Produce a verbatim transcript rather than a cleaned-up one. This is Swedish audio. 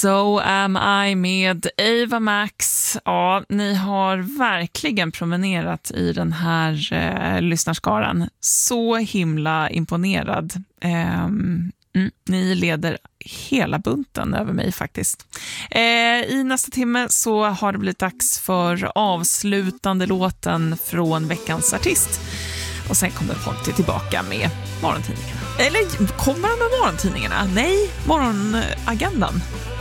So am I med Ava Max. Ja, ni har verkligen promenerat i den här eh, lyssnarskaran. Så himla imponerad. Eh, mm, ni leder hela bunten över mig faktiskt. Eh, I nästa timme så har det blivit dags för avslutande låten från veckans artist. Och sen kommer Ponti tillbaka med morgontidningarna. Eller kommer han med morgontidningarna? Nej, morgonagendan.